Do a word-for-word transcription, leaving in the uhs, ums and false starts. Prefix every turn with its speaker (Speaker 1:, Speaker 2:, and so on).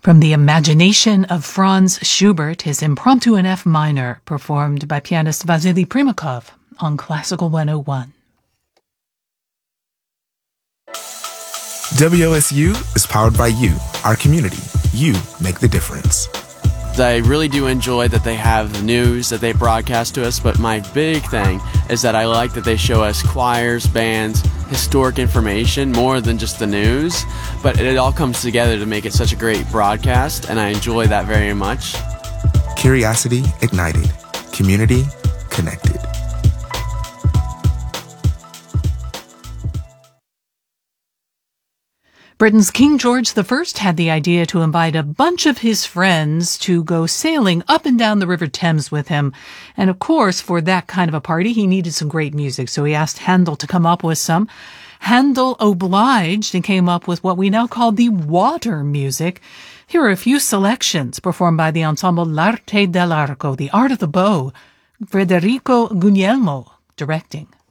Speaker 1: From the imagination of Franz Schubert, his Impromptu in F minor, performed by pianist Vasily Primakov on Classical one oh one.
Speaker 2: W O S U is powered by you, our community. You make the difference.
Speaker 3: I really do enjoy that they have the news that they broadcast to us, but my big thing is that I like that they show us choirs, bands, historic information more than just the news, but it all comes together to make it such a great broadcast, and I enjoy that very much.
Speaker 2: Curiosity ignited. Community connected.
Speaker 1: Britain's King George the First had the idea to invite a bunch of his friends to go sailing up and down the River Thames with him. And of course, for that kind of a party, he needed some great music. So he asked Handel to come up with some. Handel obliged and came up with what we now call the water music. Here are a few selections performed by the ensemble L'Arte dell'Arco, the art of the bow. Federico Guglielmo directing.